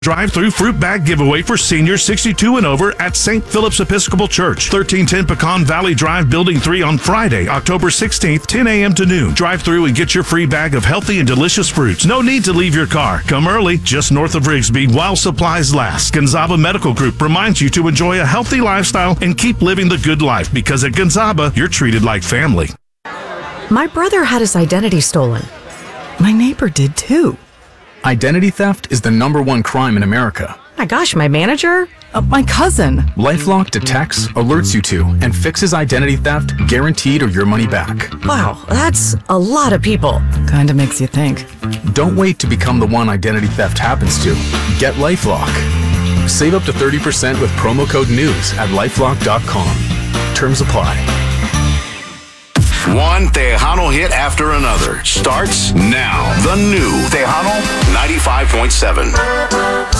Drive-through fruit bag giveaway for seniors 62 and over at St. Philip's Episcopal Church, 1310 Pecan Valley Drive, Building 3 on Friday, October 16th, 10 a.m. to noon. Drive through and get your free bag of healthy and delicious fruits. No need to leave your car. Come early, just north of Rigsby, while supplies last. Gonzaba Medical Group reminds you to enjoy a healthy lifestyle and keep living the good life, because at Gonzaba, you're treated like family. My brother had his identity stolen. My neighbor did too. Identity theft is the #1 crime in America. My gosh, my manager? My cousin. LifeLock detects, alerts you to, and fixes identity theft, guaranteed or your money back. Wow, that's a lot of people. Kinda makes you think. Don't wait to become the one identity theft happens to. Get LifeLock. Save up to 30% with promo code NEWS at LifeLock.com. Terms apply. One Tejano hit after another starts now. The new Tejano 95.7.